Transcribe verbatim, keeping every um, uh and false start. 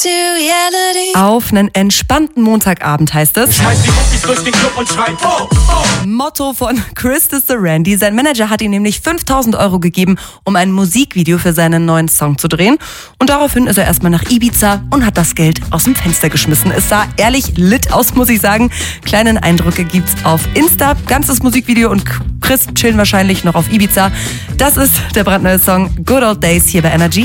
Auf einen entspannten Montagabend heißt es. Schmeiß die Muckis durch den Club und schreit, oh, oh. Motto von Christus the Randy. Sein Manager hat ihm nämlich fünftausend Euro gegeben, um ein Musikvideo für seinen neuen Song zu drehen. Und daraufhin ist er erstmal nach Ibiza und hat das Geld aus dem Fenster geschmissen. Es sah ehrlich lit aus, muss ich sagen. Kleinen Eindrücke gibt's auf Insta. Ganzes Musikvideo und Chris chillen wahrscheinlich noch auf Ibiza. Das ist der brandneue Song Good Old Days hier bei Energy.